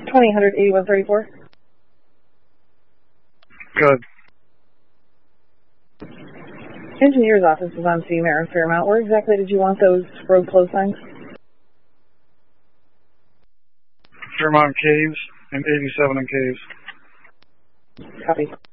20-100-8134. Good. Engineer's office is on scene there in Fairmount. Where exactly did you want those road close signs? Fairmount Caves and 87 and Caves. Copy.